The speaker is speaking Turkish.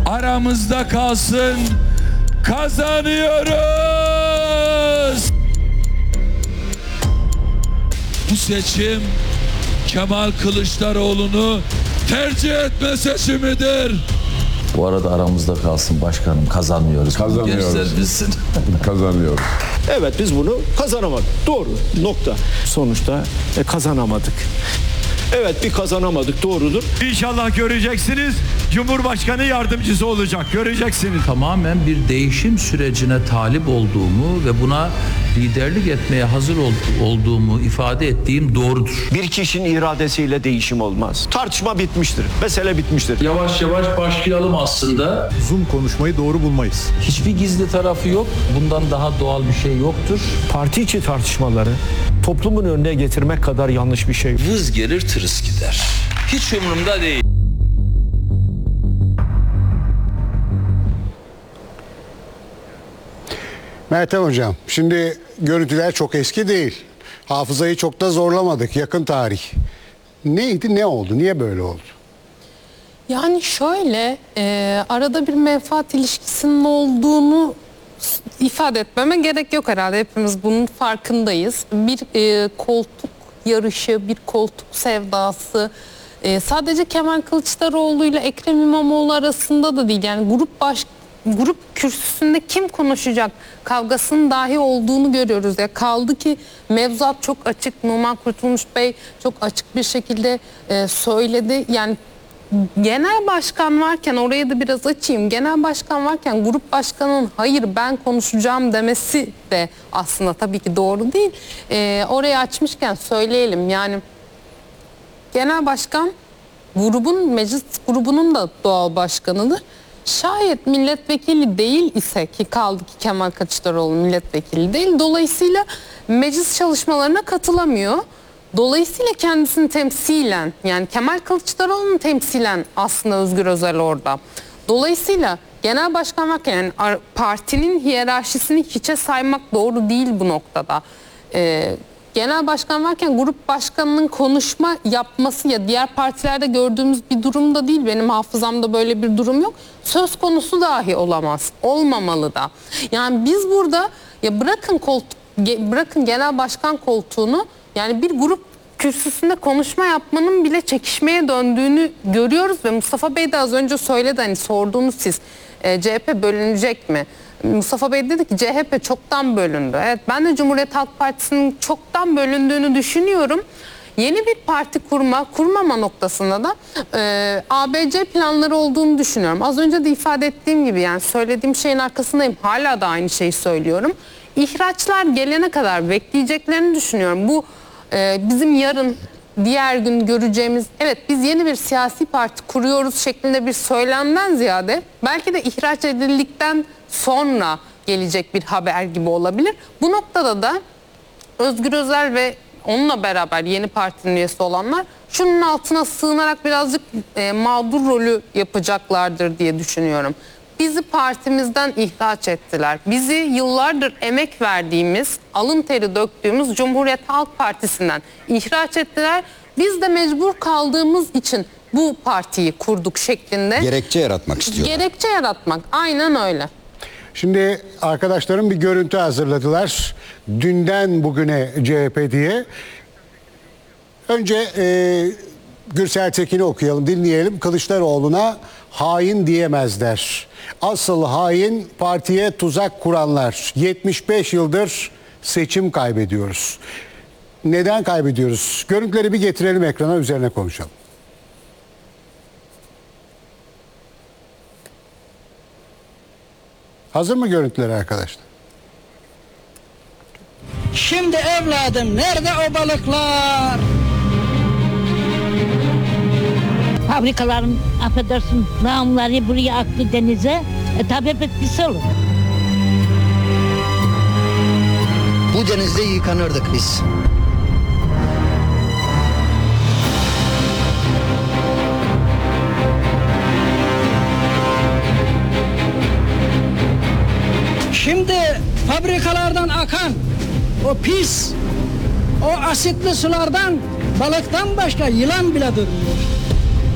aramızda kalsın, kazanıyoruz. Bu seçim Kemal Kılıçdaroğlu'nu tercih etme seçimidir. Bu arada aramızda kalsın başkanım, kazanmıyoruz. Kazanıyoruz. Kazanıyoruz. Evet, biz bunu kazanamadık. Doğru. Nokta. Sonuçta kazanamadık. Evet, bir kazanamadık. Doğrudur. İnşallah göreceksiniz. Cumhurbaşkanı yardımcısı olacak. Göreceksiniz. Tamamen bir değişim sürecine talip olduğumu ve buna liderlik etmeye hazır olduğumu ifade ettiğim doğrudur. Bir kişinin iradesiyle değişim olmaz. Tartışma bitmiştir. Mesele bitmiştir. Yavaş yavaş başlayalım aslında. Zoom konuşmayı doğru bulmayız. Hiçbir gizli tarafı yok. Bundan daha doğal bir şey yoktur. Parti içi tartışmaları toplumun önüne getirmek kadar yanlış bir şey. Vız gelir tırıs gider. Hiç umurumda değil. Meltem Hocam, şimdi görüntüler çok eski değil. Hafızayı çok da zorlamadık, yakın tarih. Neydi, ne oldu, niye böyle oldu? Yani şöyle, arada bir menfaat ilişkisinin olduğunu ifade etmeme gerek yok herhalde. Hepimiz bunun farkındayız. Bir koltuk yarışı, bir koltuk sevdası sadece Kemal Kılıçdaroğlu ile Ekrem İmamoğlu arasında da değil. Yani grup kürsüsünde kim konuşacak kavgasının dahi olduğunu görüyoruz. Ya kaldı ki mevzuat çok açık. Numan Kurtulmuş Bey çok açık bir şekilde söyledi. Yani genel başkan varken, orayı da biraz açayım. Genel başkan varken grup başkanının hayır ben konuşacağım demesi de aslında tabii ki doğru değil. Orayı açmışken söyleyelim. Yani genel başkan meclis grubunun da doğal başkanıdır. Şayet milletvekili değil ise, ki kaldı ki Kemal Kılıçdaroğlu milletvekili değil, dolayısıyla meclis çalışmalarına katılamıyor. Dolayısıyla kendisini temsilen, yani Kemal Kılıçdaroğlu'nu temsilen aslında Özgür Özel orada. Dolayısıyla genel başkan varken, yani partinin hiyerarşisini hiçe saymak doğru değil bu noktada. Genel başkan varken grup başkanının konuşma yapması ya diğer partilerde gördüğümüz bir durumda değil. Benim hafızamda böyle bir durum yok. Söz konusu dahi olamaz. Olmamalı da. Yani biz burada ya bırakın genel başkan koltuğunu, yani bir grup kürsüsünde konuşma yapmanın bile çekişmeye döndüğünü görüyoruz ve Mustafa Bey de az önce söyledi, hani sordunuz siz CHP bölünecek mi? Mustafa Bey dedi ki CHP çoktan bölündü. Evet, ben de Cumhuriyet Halk Partisi'nin çoktan bölündüğünü düşünüyorum. Yeni bir parti kurmama noktasında da ABC planları olduğunu düşünüyorum. Az önce de ifade ettiğim gibi, yani söylediğim şeyin arkasındayım. Hala da aynı şeyi söylüyorum. İhraçlar gelene kadar bekleyeceklerini düşünüyorum. Bu bizim yarın, diğer gün göreceğimiz, evet biz yeni bir siyasi parti kuruyoruz şeklinde bir söylemden ziyade belki de ihraç edildikten sonra gelecek bir haber gibi olabilir. Bu noktada da Özgür Özel ve onunla beraber yeni partinin üyesi olanlar şunun altına sığınarak birazcık mağdur rolü yapacaklardır diye düşünüyorum. Bizi partimizden ihraç ettiler. Bizi yıllardır emek verdiğimiz, alın teri döktüğümüz Cumhuriyet Halk Partisi'nden ihraç ettiler. Biz de mecbur kaldığımız için bu partiyi kurduk şeklinde. Gerekçe yaratmak istiyorlar. Gerekçe yaratmak, aynen öyle. Şimdi arkadaşlarım bir görüntü hazırladılar. Dünden bugüne CHP diye. Önce Gürsel Tekin'i okuyalım, dinleyelim. Kılıçdaroğlu'na hain diyemezler. Asıl hain partiye tuzak kuranlar. 75 yıldır seçim kaybediyoruz. Neden kaybediyoruz? Görüntüleri bir getirelim ekrana, üzerine konuşalım. Hazır mı görüntüler arkadaşlar? Şimdi evladım, nerede o balıklar? Fabrikaların, affedersin, lağımları buraya aktı denize. Tabi etkisi olur. Bu denizde yıkanırdık biz. Şimdi fabrikalardan akan o pis, o asitli sulardan balıktan başka yılan bile durmuyor.